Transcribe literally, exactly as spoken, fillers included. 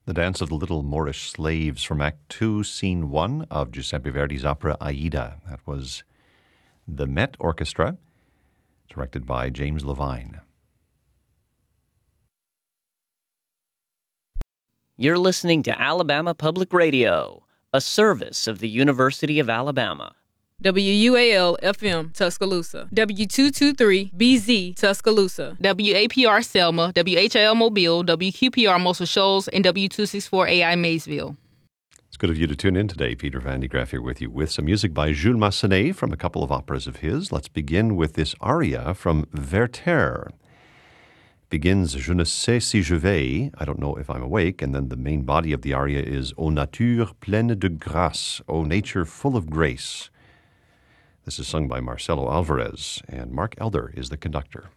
The Dance of the Little Moorish Slaves from Act Two, Scene One of Giuseppe Verdi's opera Aida. That was the Met Orchestra, directed by James Levine. You're listening to Alabama Public Radio, a service of the University of Alabama. W U A L F M Tuscaloosa, W two twenty-three B Z Tuscaloosa, W A P R Selma, W H L Mobile, W Q P R Muscle Shoals, and W two sixty-four A I Maysville. It's good of you to tune in today. Peter Van de Graaff here with you with some music by Jules Massenet from a couple of operas of his. Let's begin with this aria from Werther. Begins Je ne sais si je vais, I don't know if I'm awake, and then the main body of the aria is O nature pleine de grâce, O nature full of grace. This is sung by Marcelo Alvarez, and Mark Elder is the conductor.